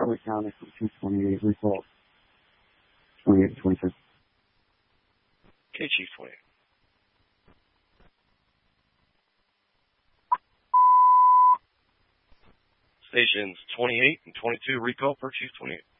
Charlie County from 228, recall 28 to 22. Okay, Chief 28. Stations 28 and 22, recall per Chief 28.